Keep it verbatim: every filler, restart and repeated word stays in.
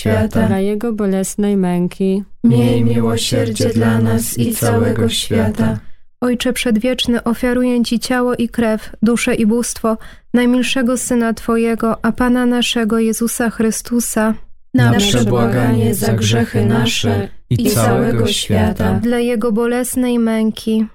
świata, dla Jego bolesnej męki, miej miłosierdzie dla nas i całego świata. Ojcze Przedwieczny, ofiaruję Ci ciało i krew, duszę i bóstwo najmilszego Syna Twojego, a Pana naszego Jezusa Chrystusa, Na przebłaganie za grzechy nasze i całego świata, dla Jego bolesnej męki,